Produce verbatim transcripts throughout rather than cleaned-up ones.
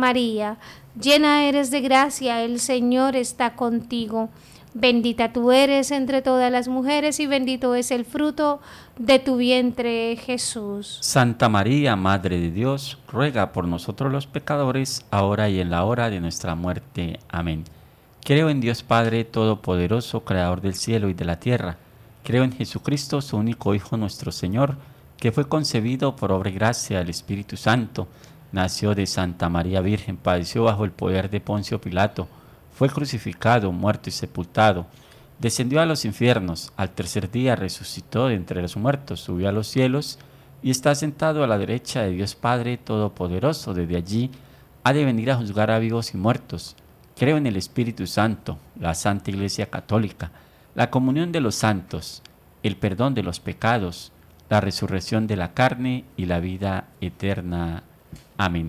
María, llena eres de gracia, el Señor está contigo. Bendita tú eres entre todas las mujeres y bendito es el fruto de tu vientre, Jesús. Santa María, Madre de Dios, ruega por nosotros los pecadores, ahora y en la hora de nuestra muerte. Amén. Creo en Dios Padre Todopoderoso, Creador del cielo y de la tierra. Creo en Jesucristo, su único Hijo, nuestro Señor, que fue concebido por obra y gracia del Espíritu Santo. Nació de Santa María Virgen, padeció bajo el poder de Poncio Pilato, fue crucificado, muerto y sepultado, descendió a los infiernos, al tercer día resucitó de entre los muertos, subió a los cielos y está sentado a la derecha de Dios Padre Todopoderoso. Desde allí ha de venir a juzgar a vivos y muertos. Creo en el Espíritu Santo, la Santa Iglesia Católica, la comunión de los santos, el perdón de los pecados, la resurrección de la carne y la vida eterna. Amén.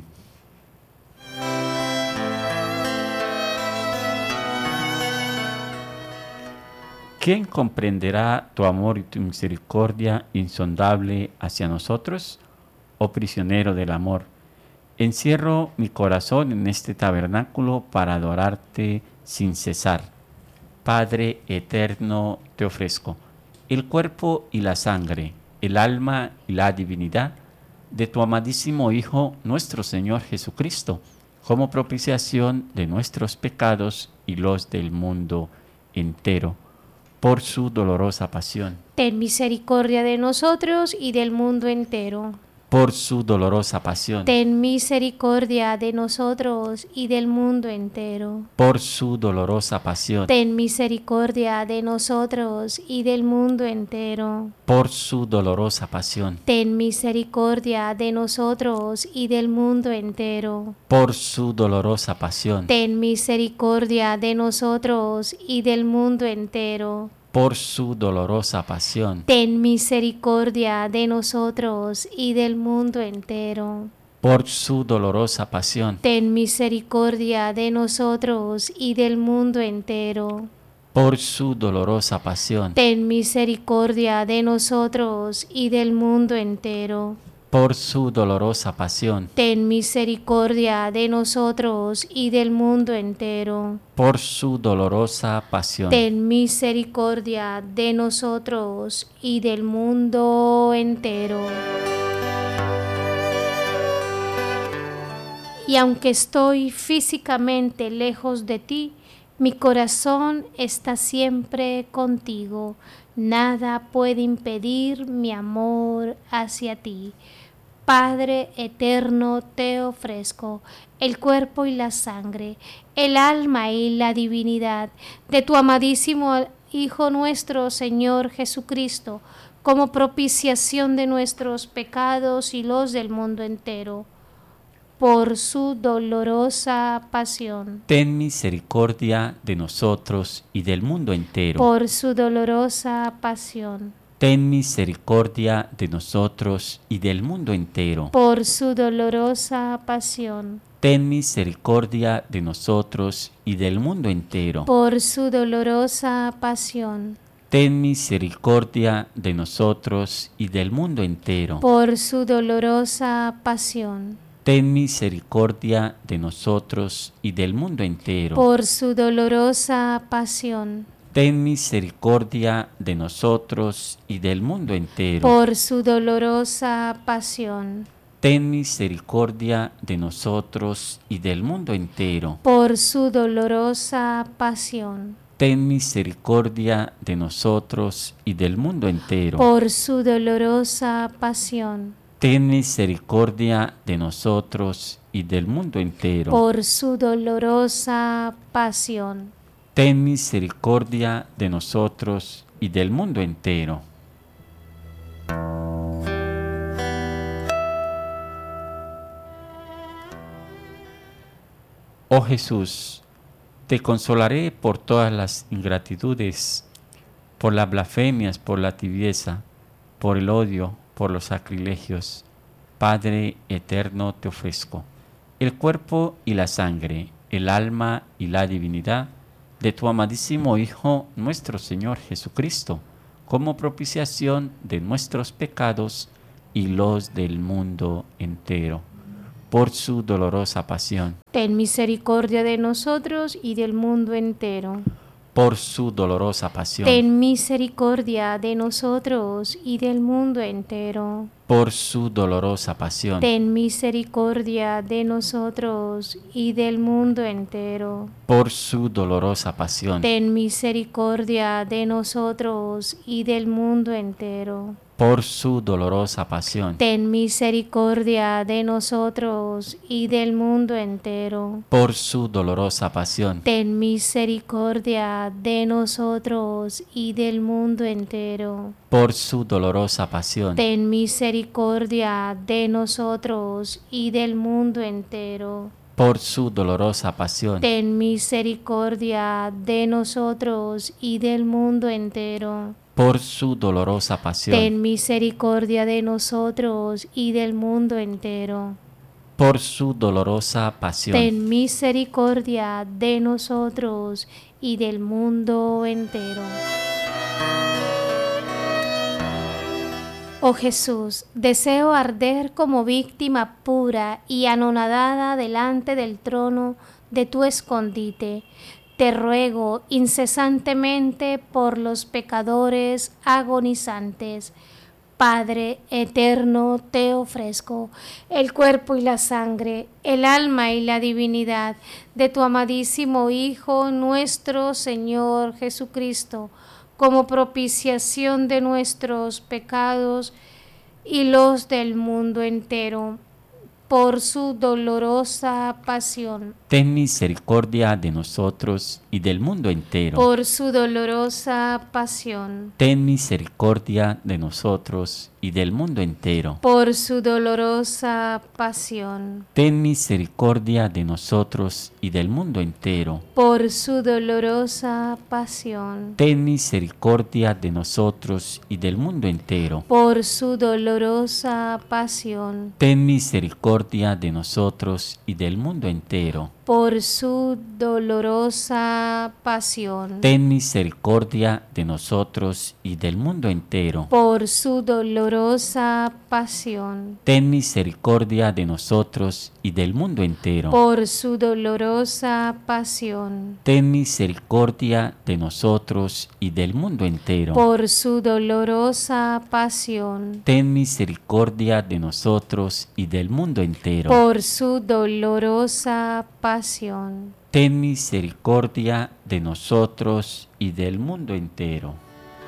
¿Quién comprenderá tu amor y tu misericordia insondable hacia nosotros? Oh prisionero del amor, encierro mi corazón en este tabernáculo para adorarte sin cesar. Padre eterno, te ofrezco el cuerpo y la sangre, el alma y la divinidad de tu amadísimo Hijo, nuestro Señor Jesucristo, como propiciación de nuestros pecados y los del mundo entero, por su dolorosa pasión. Ten misericordia de nosotros y del mundo entero. Por su dolorosa pasión. Ten misericordia de nosotros y del mundo entero. Por su dolorosa pasión. Ten misericordia de nosotros y del mundo entero. Por su dolorosa pasión. Ten misericordia de nosotros y del mundo entero. Por su dolorosa pasión. Ten misericordia de nosotros y del mundo entero. Por su dolorosa pasión. Ten misericordia de nosotros y del mundo entero. Por su dolorosa pasión. Ten misericordia de nosotros y del mundo entero. Por su dolorosa pasión. Ten misericordia de nosotros y del mundo entero. Por su dolorosa pasión. Ten misericordia de nosotros y del mundo entero. Por su dolorosa pasión. Ten misericordia de nosotros y del mundo entero. Y aunque estoy físicamente lejos de ti, mi corazón está siempre contigo. Nada puede impedir mi amor hacia ti. Padre eterno, te ofrezco el cuerpo y la sangre, el alma y la divinidad de tu amadísimo Hijo nuestro Señor Jesucristo, como propiciación de nuestros pecados y los del mundo entero. Por su dolorosa pasión. Ten misericordia de nosotros y del mundo entero. Por su dolorosa pasión. Ten misericordia de nosotros y del mundo entero. Por su dolorosa pasión. Ten misericordia de nosotros y del mundo entero. Por su dolorosa pasión. Ten misericordia de nosotros y del mundo entero. Por su dolorosa pasión. Ten misericordia de nosotros y del mundo entero. Por su dolorosa pasión. Ten misericordia de nosotros y del mundo entero. Por su dolorosa pasión. Ten misericordia de nosotros y del mundo entero. Por su dolorosa pasión. Ten misericordia de nosotros y del mundo entero. Por su dolorosa pasión. Ten misericordia de nosotros y del mundo entero. Por su dolorosa pasión. Ten misericordia de nosotros y del mundo entero. Oh Jesús, te consolaré por todas las ingratitudes, por las blasfemias, por la tibieza, por el odio, por los sacrilegios. Padre eterno, te ofrezco el cuerpo y la sangre, el alma y la divinidad de tu amadísimo Hijo, nuestro Señor Jesucristo, como propiciación de nuestros pecados y los del mundo entero. por su dolorosa pasión, ten misericordia de nosotros y del mundo entero. por su dolorosa pasión, Ten misericordia de nosotros y del mundo entero. por su dolorosa pasión, Ten misericordia de nosotros y del mundo entero. por su dolorosa pasión, Ten misericordia de nosotros y del mundo entero. por su dolorosa pasión, Ten misericordia de nosotros y del mundo entero. por su dolorosa pasión, Ten misericordia de nosotros y del mundo entero. por su dolorosa pasión, Ten misericordia de nosotros y del mundo entero. por su dolorosa pasión, Ten misericordia de nosotros y del mundo entero. por su dolorosa pasión, Ten misericordia de nosotros y del mundo entero. por su dolorosa pasión, Ten misericordia de nosotros y del mundo entero. Oh Jesús, deseo arder como víctima pura y anonadada delante del trono de tu escondite. Te ruego incesantemente por los pecadores agonizantes. Padre eterno, te ofrezco el cuerpo y la sangre, el alma y la divinidad de tu amadísimo Hijo, nuestro Señor Jesucristo, como propiciación de nuestros pecados y los del mundo entero, por su dolorosa pasión. ten misericordia de nosotros y del mundo entero. Por su dolorosa pasión. Ten misericordia de nosotros y del mundo entero. Por su dolorosa pasión. Ten misericordia de nosotros y del mundo entero. Por su dolorosa pasión. Ten misericordia de nosotros y del mundo entero. Por su dolorosa pasión. Ten misericordia de nosotros y del mundo entero. Por su dolorosa pasión. Ten misericordia de nosotros y del mundo entero. Por su dolorosa pasión. Ten misericordia de nosotros y del mundo entero. Por su dolorosa pasión. Ten misericordia de nosotros y del mundo entero. Por su dolorosa pasión. Ten misericordia de nosotros y del mundo entero. Por su dolorosa pasión. Ten misericordia de nosotros y del mundo entero.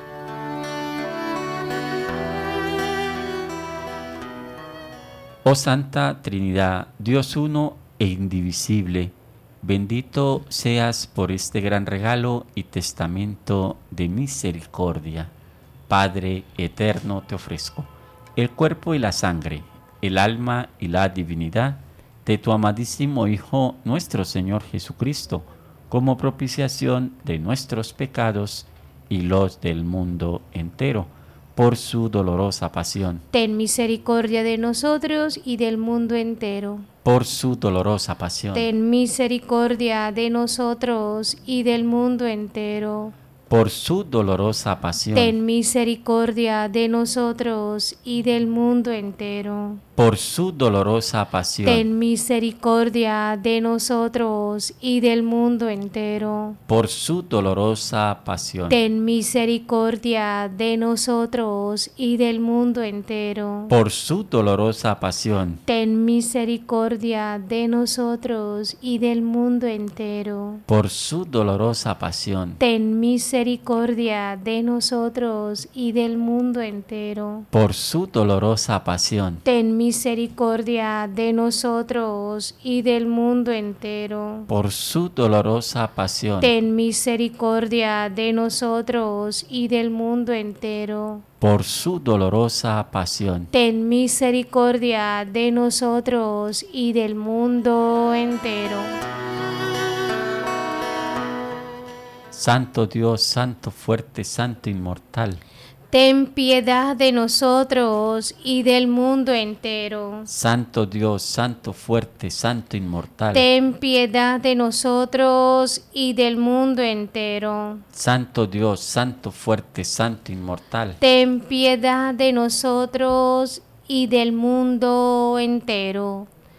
Oh Santa Trinidad, Dios uno e indivisible, bendito seas por este gran regalo y testamento de misericordia. Padre eterno, te ofrezco el cuerpo y la sangre, el alma y la divinidad de tu amadísimo Hijo, nuestro Señor Jesucristo, como propiciación de nuestros pecados y los del mundo entero, por su dolorosa pasión. Ten misericordia de nosotros y del mundo entero. Por su dolorosa pasión. Ten misericordia de nosotros y del mundo entero. Por su dolorosa pasión. Ten misericordia de nosotros y del mundo entero. Por su dolorosa pasión. Ten misericordia de nosotros y del mundo entero. Por su dolorosa pasión. Ten misericordia de nosotros y del mundo entero. Por su dolorosa pasión. Ten misericordia de nosotros y del mundo entero. Por su dolorosa pasión. Ten misericordia de nosotros y del mundo entero. Por su dolorosa pasión. Ten misericordia de nosotros y del mundo entero. Por su dolorosa pasión. Ten misericordia de nosotros y del mundo entero. Por su dolorosa pasión. Ten misericordia de nosotros y del mundo entero. Santo Dios, Santo fuerte, Santo inmortal. Ten piedad de nosotros y del mundo entero. Santo Dios, Santo fuerte, Santo inmortal. Ten piedad de nosotros y del mundo entero. Santo Dios, Santo fuerte, Santo inmortal. Ten piedad de nosotros y del mundo entero.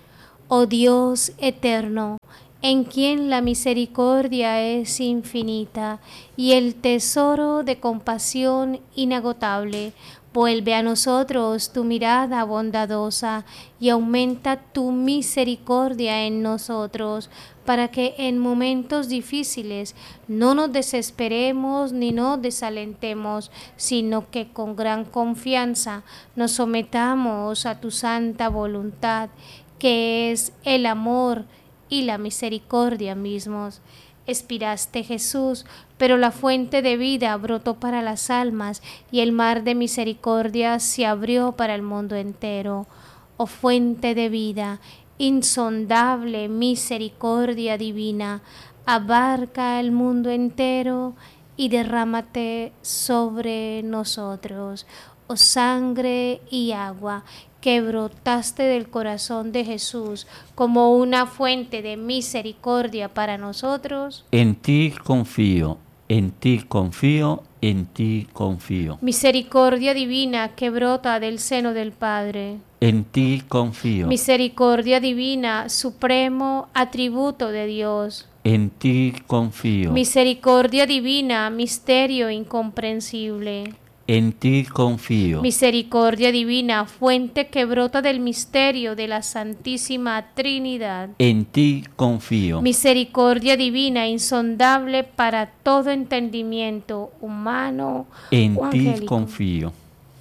Oh Dios eterno, en quien la misericordia es infinita y el tesoro de compasión inagotable, vuelve a nosotros tu mirada bondadosa y aumenta tu misericordia en nosotros, para que en momentos difíciles no nos desesperemos ni nos desalentemos, sino que con gran confianza nos sometamos a tu santa voluntad, que es el amor y la misericordia mismos. Expiraste, Jesús, pero la fuente de vida brotó para las almas y el mar de misericordia se abrió para el mundo entero. Oh fuente de vida, insondable misericordia divina, abarca el mundo entero y derrámate sobre nosotros. Oh sangre y agua, que brotaste del corazón de Jesús como una fuente de misericordia para nosotros. En ti confío, en ti confío, en ti confío. Misericordia divina que brota del seno del Padre. En ti confío. Misericordia divina, supremo atributo de Dios. En ti confío. Misericordia divina, misterio incomprensible. En ti confío. Misericordia divina, fuente que brota del misterio de la Santísima Trinidad. En ti confío. Misericordia divina, insondable para todo entendimiento humano En o ti angélico. confío.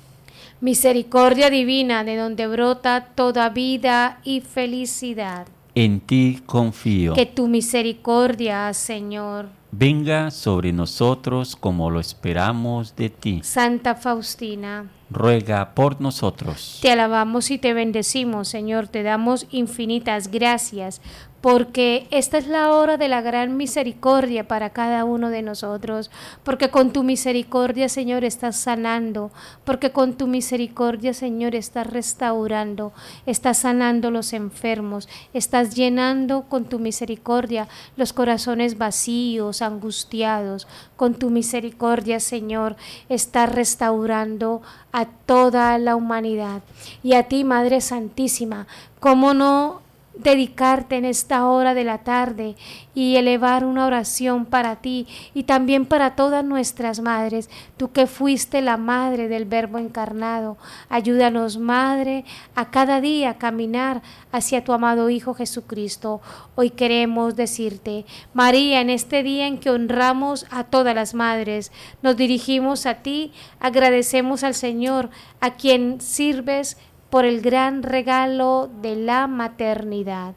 Misericordia divina, de donde brota toda vida y felicidad. En ti confío. Que tu misericordia, Señor, venga sobre nosotros como lo esperamos de ti. Santa Faustina, ruega por nosotros. Te alabamos y te bendecimos, Señor, te damos infinitas gracias, porque esta es la hora de la gran misericordia para cada uno de nosotros, porque con tu misericordia, Señor, estás sanando, porque con tu misericordia, Señor, estás restaurando, estás sanando los enfermos, estás llenando con tu misericordia los corazones vacíos, angustiados, con tu misericordia, Señor, estás restaurando a toda la humanidad. Y a ti, Madre Santísima, ¿cómo no dedicarte en esta hora de la tarde y elevar una oración para ti y también para todas nuestras madres? Tú que fuiste la madre del Verbo encarnado, ayúdanos, Madre, a cada día caminar hacia tu amado Hijo Jesucristo. Hoy queremos decirte, María, en este día en que honramos a todas las madres, nos dirigimos a ti, agradecemos al Señor, a quien sirves por el gran regalo de la maternidad.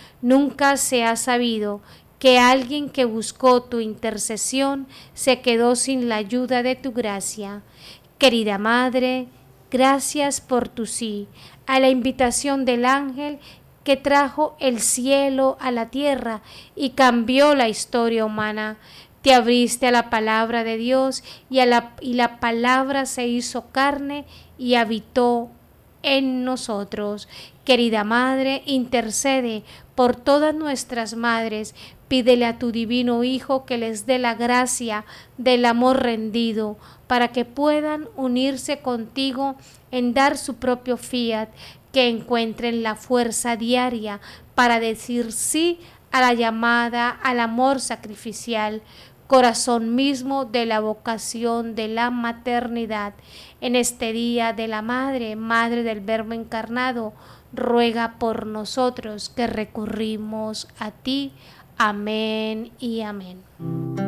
Nunca se ha sabido que alguien que buscó tu intercesión se quedó sin la ayuda de tu gracia. Querida Madre, gracias por tu sí a la invitación del ángel que trajo el cielo a la tierra y cambió la historia humana. Te abriste a la palabra de Dios y, a la, y la palabra se hizo carne y habitó en nosotros. Querida Madre, intercede por todas nuestras madres, pídele a tu divino Hijo que les dé la gracia del amor rendido, para que puedan unirse contigo en dar su propio fiat, que encuentren la fuerza diaria para decir sí a la llamada al amor sacrificial, corazón mismo de la vocación de la maternidad. En este día de la Madre, Madre del Verbo encarnado, ruega por nosotros que recurrimos a ti. Amén y amén.